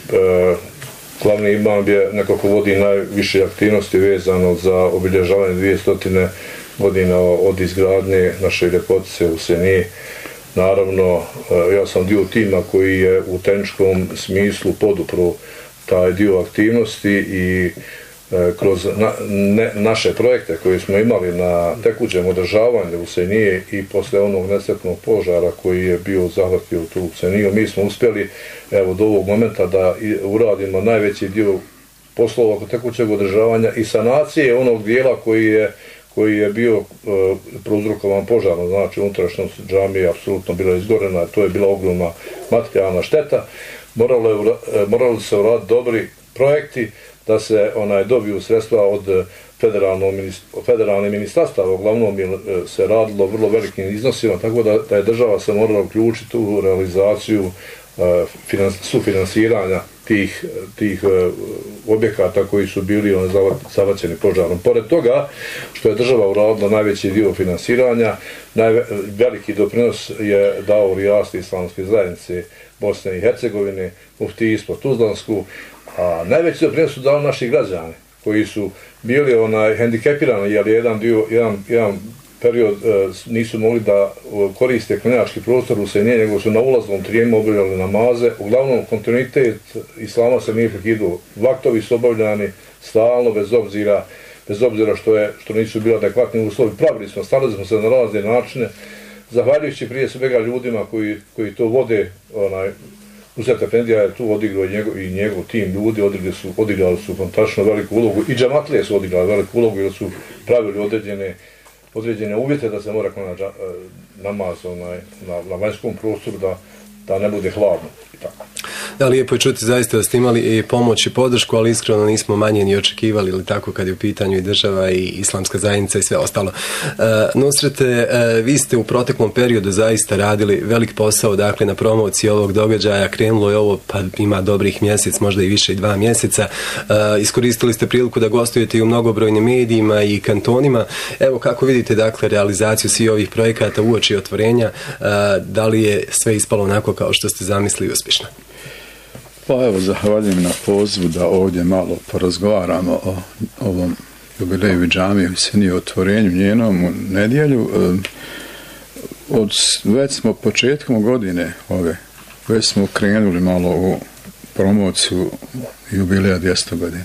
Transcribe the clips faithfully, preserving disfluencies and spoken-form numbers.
glavni imam je neko ko vodi najviše aktivnosti vezano za obilježavanje dvjesto godina od izgradnje naše ljepotice u Seniji. Naravno, ja sam dio tima koji je u tehničkom smislu podupro taj dio aktivnosti i kroz na, ne, naše projekte koje smo imali na tekućem održavanju u Seniji i posle onog nesretnog požara koji je bio zahvatio tu Seniju, mi smo uspjeli evo do ovog momenta da uradimo najveći dio poslova oko tekućeg održavanja i sanacije onog dijela koji je koji je bio uh, prouzrokovan požarom, znači unutrašnjost džamije apsolutno bila izgorena, to je bila ogromna materijalna šteta. Moralo je, moralo se uraditi dobri projekti da se onaj dobiju sredstva od federalne ministarstava, uglavnom je se radilo vrlo velikim iznosima, tako da, da je država se morala uključiti u realizaciju uh, finans, sufinansiranja tih, tih uh, objekata koji su bili on, zavaćeni požarom. Pored toga, što je država uradila najveći dio finansiranja, najve, veliki doprinos je dao rijasti Islamske zajednice Bosne i Hercegovine, muftijstvo Tuzlansku, a najveći doprinos su dali naši građani, koji su bili onaj hendikepirani, jer jedan dio, jedan, jedan period e, nisu mogli da koriste klanjački prostor u Seniji, nego su na ulaznom trijemu obavljali namaze. Uglavnom, kontinuitet islama se nije prekinuo. Vaktovi su obavljani stalno, bez obzira, bez obzira što, je, što nisu bili adekvatni uslovi. Pravili smo, stavili smo se na razne načine, zahvaljujući prije svega ljudima koji, koji to vode. Onaj, Uzet Efendija je tu odigrao i njegov, i njegov tim ljudi, odigrali su, odigrali su fantastično veliku ulogu i džamatlije su odigrali veliku ulogu jer su pravili određene određene uvjete da se mora klanjati namaz onaj, na, na vanjskom prostoru, da, da ne bude hladno. I tako. Da, lijepo je čuti zaista da ste imali i pomoć i podršku, ali iskreno nismo manje ni očekivali, ili tako, kad je u pitanju i država i islamska zajednica i sve ostalo. Uh, Nusrete, uh, vi ste u proteklom periodu zaista radili velik posao, dakle, na promociji ovog događaja. Krenulo je ovo, pa ima dobrih mjesec, možda i više i dva mjeseca. Uh, iskoristili ste priliku da gostujete i u mnogobrojnim medijima i kantonima. Evo, kako vidite, dakle, realizaciju svih ovih projekata uoči otvorenja, uh, da li je sve ispalo onako kao što ste zamislili uspješno? Pa evo, zahvaljujem na pozivu da ovdje malo porazgovaramo o ovom jubileju džamije u Seniji, otvorenju njenom u nedjelju. Od, već smo početkom godine ove, već smo krenuli malo u promociju jubileja dvjesto godina.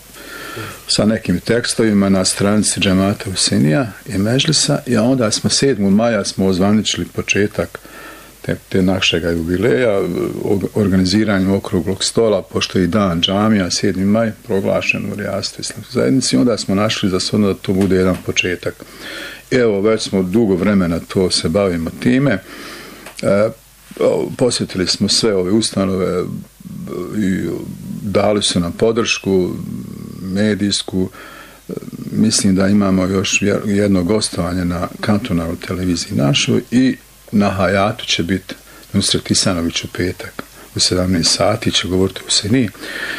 Sa nekim tekstovima na stranici džemata Husenija i Mežlisa, i onda smo sedmog maja smo ozvaničili početak te, te našega jubileja organiziranjem okruglog stola, pošto je i dan džamija, sedmi maj, proglašen u rijasti Islamske zajednice, onda smo našli za shodno da to bude jedan početak. Evo, već smo dugo vremena to se bavimo time. E, posjetili smo sve ove ustanove i dali su nam podršku medijsku. Mislim da imamo još jedno gostovanje na kantonalnoj televiziji našoj i na Hayatu će biti Nusret Isanović u petak u sedamnaest sati, će govoriti u Seniji.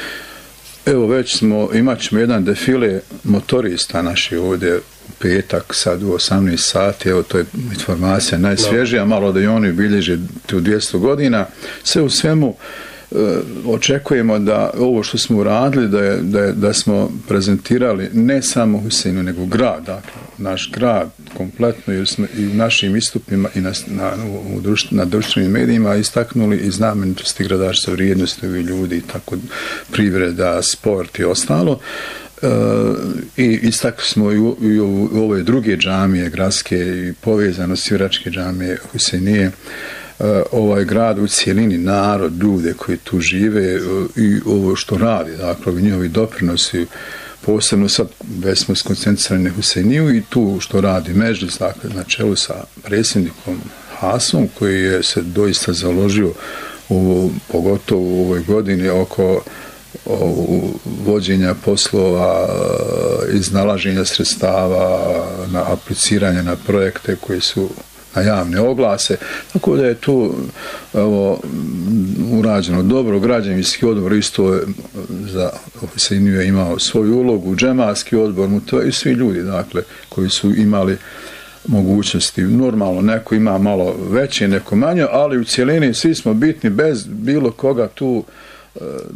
Evo, već smo, imat ćemo jedan defile motorista naši ovdje u petak, sad u osamnaest sati, evo, to je informacija najsvježija, malo da i oni bilježe tu dvjesto godina. Sve u svemu e, očekujemo da ovo što smo uradili, da, je, da, je, da smo prezentirali ne samo Huseinu, nego grad, dakle, naš grad kompletno, jer smo i u našim istupima i na, na, u društv, na društvenim medijima istaknuli i znamenitosti gradarstva, vrijednosti ovih ljudi i tako, privreda, sport i ostalo. E, i istakli smo i u, i u ove druge džamije gradske i povezanosti iračke džamije Husenije, ovaj grad u cijelini, narod, ljude koji tu žive i ovo što radi, dakle, njihovi doprinosi, posebno sad već smo skoncentrirani na Huseniju i tu što radi Mežlis, dakle, na čelu sa predsjednikom Hasom, koji je se doista založio u, pogotovo u ovoj godini oko o, vođenja poslova, iznalaženja sredstava, na apliciranje na projekte koji su na javne oglase, tako da je tu evo, urađeno dobro. Građevinski odbor isto za Huseniju je imao svoju ulogu, džematski odbor, to i svi ljudi, dakle, koji su imali mogućnosti. Normalno, neko ima malo veće, neko manje, ali u cijelini svi smo bitni, bez bilo koga tu